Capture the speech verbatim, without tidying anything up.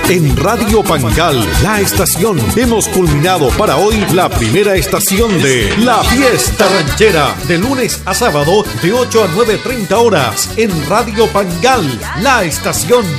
En Radio Pangal, la estación, hemos culminado para hoy la primera estación de La Fiesta Ranchera, de lunes a sábado de ocho a nueve treinta horas en Radio Pangal, la estación